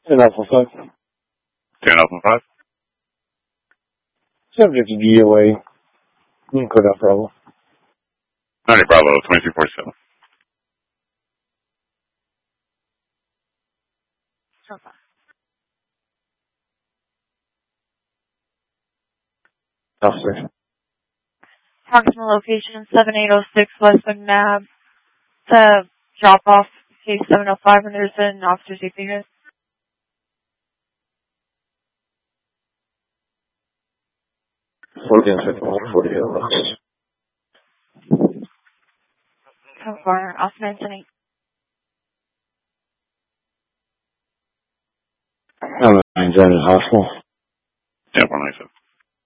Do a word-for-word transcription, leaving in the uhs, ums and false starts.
ten Alpha five. ten Alpha five. Subject to D O A. Code out Bravo. ninety Bravo, twenty-two forty-seven. Officer. Approximate location seven eight oh six West McNabb. To drop off case seven oh five when there's an officer safety risk. forty and second one, forty hours. So far, off nine ten eight. I'm in Hospital. Yeah, one ninety-seven.